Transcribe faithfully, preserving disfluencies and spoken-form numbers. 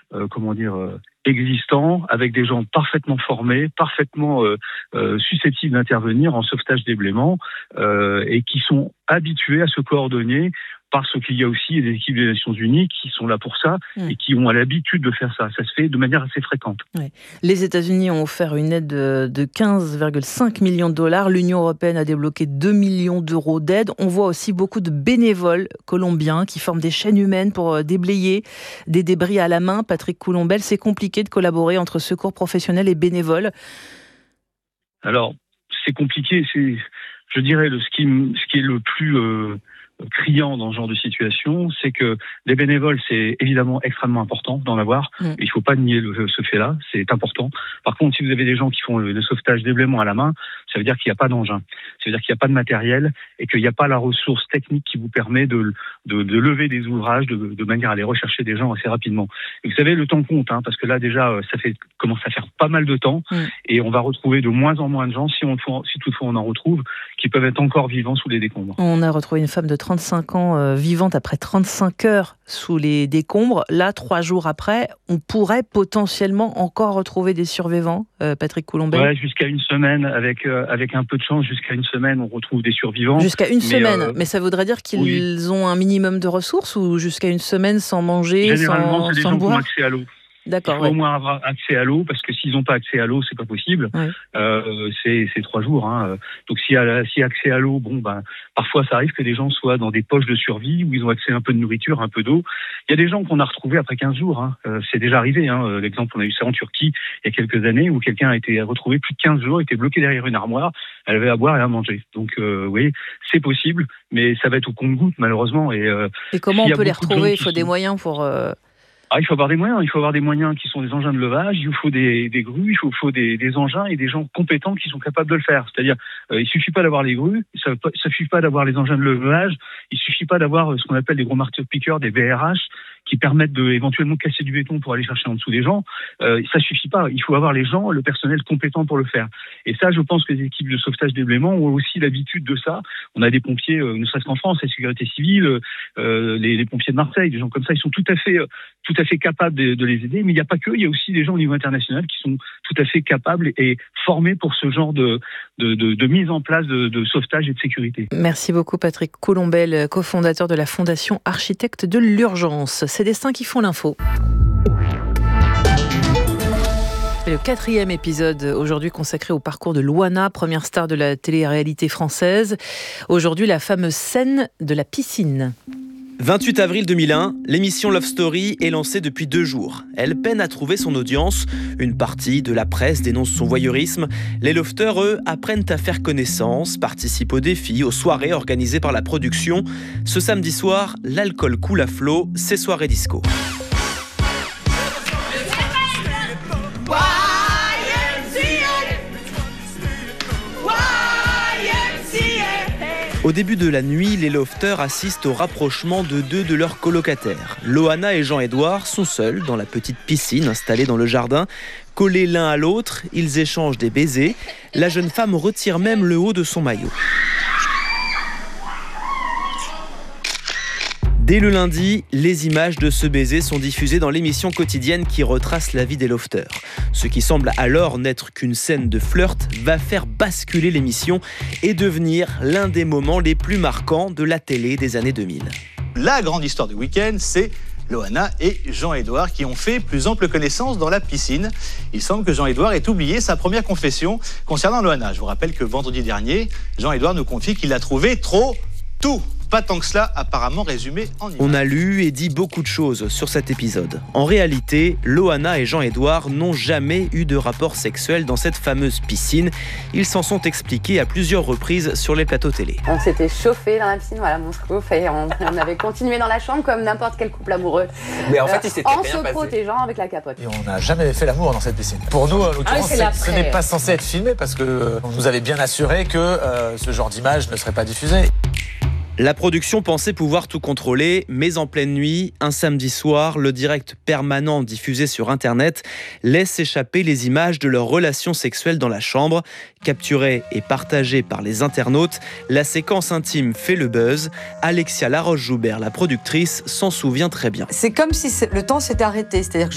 euh, comment dire, euh, existants, avec des gens parfaitement formés, parfaitement euh, euh, susceptibles d'intervenir en sauvetage des blaiements euh, et qui sont habitués à se coordonner, parce qu'il y a aussi des équipes des Nations Unies qui sont là pour ça mmh. et qui ont l'habitude de faire ça. Ça se fait de manière assez fréquente. Ouais. Les États-Unis ont offert une aide de quinze virgule cinq millions de dollars. L'Union européenne a débloqué deux millions d'euros d'aide. On voit aussi beaucoup de bénévoles colombiens qui forment des chaînes humaines pour déblayer des débris à la main. Patrick Coulombelle, c'est compliqué de collaborer entre secours professionnels et bénévoles. Alors, c'est compliqué. C'est, je dirais, le, ce, qui, ce qui est le plus... Euh, criant dans ce genre de situation, c'est que les bénévoles, c'est évidemment extrêmement important d'en avoir. Mmh. Il ne faut pas nier le, ce fait-là, c'est important. Par contre, si vous avez des gens qui font le, le sauvetage des blaiements à la main, ça veut dire qu'il n'y a pas d'engin, ça veut dire qu'il n'y a pas de matériel et qu'il n'y a pas la ressource technique qui vous permet de, de, de lever des ouvrages de, de manière à aller rechercher des gens assez rapidement. Et vous savez, le temps compte, hein, parce que là déjà, ça fait commence à faire pas mal de temps mmh. et on va retrouver de moins en moins de gens, si, on, si toutefois on en retrouve, qui peuvent être encore vivants sous les décombres. On a retrouvé une femme de trente-cinq ans euh, vivante après trente-cinq heures sous les décombres. Là, trois jours après, on pourrait potentiellement encore retrouver des survivants, euh, Patrick Coulombelle. Ouais, jusqu'à une semaine, avec, euh, avec un peu de chance, jusqu'à une semaine, on retrouve des survivants. Jusqu'à une mais semaine, euh, mais ça voudrait dire qu'ils oui. ont un minimum de ressources ou jusqu'à une semaine sans manger, Généralement, sans, c'est des sans gens boire qui ont accès à l'eau. D'accord, il faut ouais. au moins avoir accès à l'eau, parce que s'ils n'ont pas accès à l'eau, c'est pas possible. Ouais. Euh, c'est, c'est trois jours. Hein. Donc s'il y a, s'il y a accès à l'eau, bon, ben, parfois ça arrive que les gens soient dans des poches de survie où ils ont accès à un peu de nourriture, un peu d'eau. Il y a des gens qu'on a retrouvés après quinze jours. Hein. Euh, c'est déjà arrivé. Hein. L'exemple, on a eu ça en Turquie il y a quelques années où quelqu'un a été retrouvé plus de quinze jours, était bloqué derrière une armoire, elle avait à boire et à manger. Donc euh, oui, c'est possible, mais ça va être au compte-gouttes malheureusement. Et, euh, et comment on peut les retrouver? Il faut des moyens pour... Euh... Ah, il faut avoir des moyens. Il faut avoir des moyens qui sont des engins de levage. Il faut des, des grues. Il faut, faut des, des engins et des gens compétents qui sont capables de le faire. C'est-à-dire, euh, il suffit pas d'avoir les grues. Ça, ça suffit pas d'avoir les engins de levage. Il suffit pas d'avoir ce qu'on appelle des gros marteaux-piqueurs, des B R H, qui permettent de éventuellement casser du béton pour aller chercher en dessous des gens. Euh, ça suffit pas. Il faut avoir les gens, le personnel compétent pour le faire. Et ça, je pense que les équipes de sauvetage des blaiements ont aussi l'habitude de ça. On a des pompiers, euh, ne serait-ce qu'en France, la sécurité civile, euh, les, les pompiers de Marseille, des gens comme ça, ils sont tout à fait, euh, tout à fait capables de, de les aider. Mais il n'y a pas que, il y a aussi des gens au niveau international qui sont tout à fait capables et formés pour ce genre de, de, de, de mise en place de, de sauvetage et de sécurité. Merci beaucoup Patrick Coulombelle, cofondateur de la Fondation Architectes de l'Urgence. C'est Destins qui font l'info. C'est le quatrième épisode aujourd'hui consacré au parcours de Loana, première star de la télé-réalité française. Aujourd'hui, la fameuse scène de la piscine. vingt-huit avril deux mille un, l'émission Love Story est lancée depuis deux jours. Elle peine à trouver son audience. Une partie de la presse dénonce son voyeurisme. Les lofters, eux, apprennent à faire connaissance, participent aux défis, aux soirées organisées par la production. Ce samedi soir, l'alcool coule à flot, c'est soirée disco. Au début de la nuit, les lofters assistent au rapprochement de deux de leurs colocataires. Loana et Jean-Édouard sont seuls dans la petite piscine installée dans le jardin. Collés l'un à l'autre, ils échangent des baisers. La jeune femme retire même le haut de son maillot. Dès le lundi, les images de ce baiser sont diffusées dans l'émission quotidienne qui retrace la vie des lofters. Ce qui semble alors n'être qu'une scène de flirt va faire basculer l'émission et devenir l'un des moments les plus marquants de la télé des années deux mille. La grande histoire du week-end, c'est Loana et Jean-Édouard qui ont fait plus ample connaissance dans la piscine. Il semble que Jean-Édouard ait oublié sa première confession concernant Loana. Je vous rappelle que vendredi dernier, Jean-Édouard nous confie qu'il a trouvé trop tout. Pas tant que cela, apparemment résumé en images. On a lu et dit beaucoup de choses sur cet épisode. En réalité, Loana et Jean-Édouard n'ont jamais eu de rapport sexuel dans cette fameuse piscine. Ils s'en sont expliqués à plusieurs reprises sur les plateaux télé. On s'était chauffé dans la piscine, voilà mon scoop, et on, on avait continué dans la chambre comme n'importe quel couple amoureux. Mais en fait, il s'était en rien se passé. protégeant avec la capote. Et on n'a jamais fait l'amour dans cette piscine. Pour nous, en l'occurrence, Ah, ce n'est pas censé être filmé parce qu'on nous avait bien assuré que euh, ce genre d'image ne serait pas diffusé. La production pensait pouvoir tout contrôler, mais en pleine nuit, un samedi soir, le direct permanent diffusé sur Internet laisse échapper les images de leur relation sexuelle dans la chambre. Capturée et partagée par les internautes, la séquence intime fait le buzz. Alexia Laroche-Joubert, la productrice, s'en souvient très bien. C'est comme si le temps s'était arrêté, c'est-à-dire que